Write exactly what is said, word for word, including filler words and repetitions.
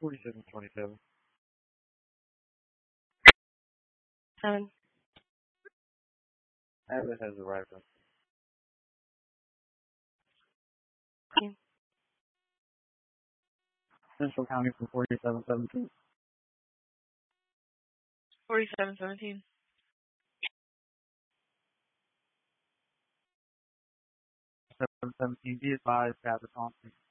forty-seven twenty-seven. Seven. Abbott has arrived on Central County for forty-seven seventeen. Forty-seven seventeen. seven seventeen, be advised, Abbott Thompson.